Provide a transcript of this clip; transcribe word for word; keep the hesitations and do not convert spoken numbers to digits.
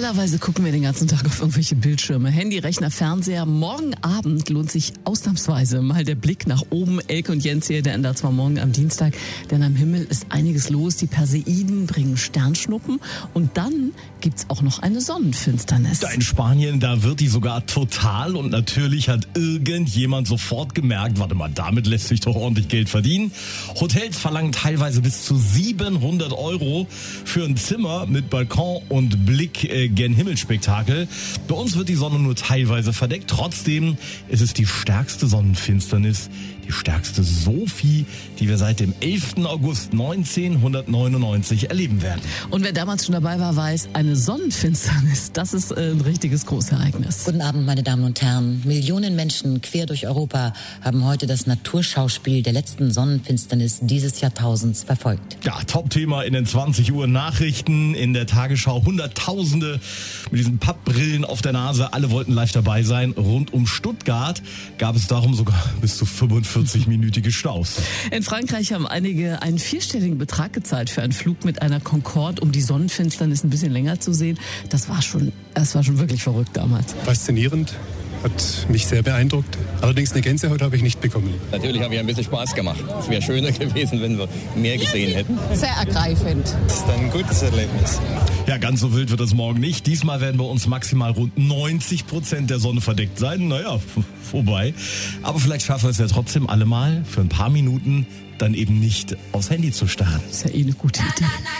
Normalerweise gucken wir den ganzen Tag auf irgendwelche Bildschirme, Handy, Rechner, Fernseher. Morgen Abend lohnt sich ausnahmsweise mal der Blick nach oben. Elke und Jens hier, der ändert zwar morgen am Dienstag, denn am Himmel ist einiges los. Die Perseiden bringen Sternschnuppen und dann gibt's auch noch eine Sonnenfinsternis. Da in Spanien, da wird die sogar total und natürlich hat irgendjemand sofort gemerkt, warte mal, damit lässt sich doch ordentlich Geld verdienen. Hotels verlangen teilweise bis zu siebenhundert Euro für ein Zimmer mit Balkon und Blick äh, gen Himmelsspektakel. Bei uns wird die Sonne nur teilweise verdeckt. Trotzdem ist es die stärkste Sonnenfinsternis, die stärkste Sophie, die wir seit dem elften August neunzehnhundertneunundneunzig erleben werden. Und wer damals schon dabei war, weiß, eine Sonnenfinsternis, das ist ein richtiges Großereignis. Guten Abend, meine Damen und Herren. Millionen Menschen quer durch Europa haben heute das Naturschauspiel der letzten Sonnenfinsternis dieses Jahrtausends verfolgt. Ja, Top-Thema in den zwanzig Uhr Nachrichten, in der Tagesschau. Hunderttausende mit diesen Pappbrillen auf der Nase. Alle wollten live dabei sein. Rund um Stuttgart gab es darum sogar bis zu fünfundvierzig-minütige Staus. In Frankreich haben einige einen vierstelligen Betrag gezahlt für einen Flug mit einer Concorde, um die Sonnenfinsternis ein bisschen länger zu sehen. Das war schon, das war schon wirklich verrückt damals. Faszinierend. Hat mich sehr beeindruckt. Allerdings eine Gänsehaut habe ich nicht bekommen. Natürlich habe ich ein bisschen Spaß gemacht. Es wäre schöner gewesen, wenn wir mehr gesehen hätten. Sehr ergreifend. Das ist ein gutes Erlebnis. Ja, ganz so wild wird es morgen nicht. Diesmal werden bei uns maximal rund neunzig Prozent der Sonne verdeckt sein. Naja, vorbei. Aber vielleicht schaffen wir es ja trotzdem alle mal für ein paar Minuten dann eben nicht aufs Handy zu starren. Das ist ja eh eine gute Idee.